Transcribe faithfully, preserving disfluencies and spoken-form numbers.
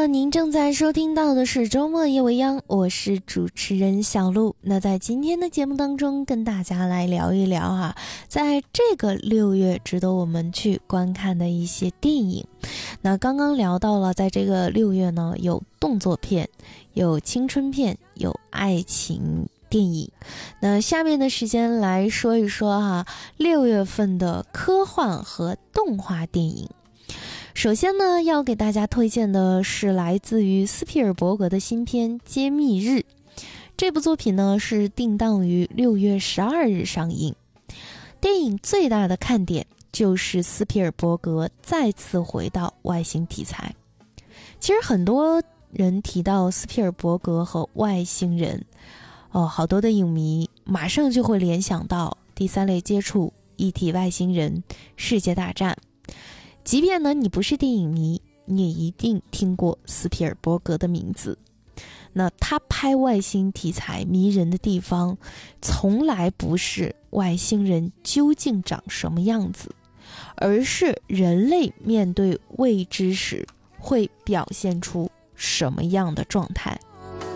您正在收听到的是周末夜未央，我是主持人小鹿。那在今天的节目当中跟大家来聊一聊啊，在这个六月值得我们去观看的一些电影。那刚刚聊到了在这个六月呢，有动作片，有青春片，有爱情电影。那下面的时间来说一说哈，六月份的科幻和动画电影。首先呢，要给大家推荐的是来自于斯皮尔伯格的新片《揭秘日》。这部作品呢是定档于六月十二日上映。电影最大的看点就是斯皮尔伯格再次回到外星题材。其实很多人提到斯皮尔伯格和外星人，哦，好多的影迷马上就会联想到第三类接触、E T外星人、世界大战。即便呢你不是电影迷，你也一定听过斯皮尔伯格的名字。那他拍外星题材迷人的地方，从来不是外星人究竟长什么样子，而是人类面对未知时会表现出什么样的状态。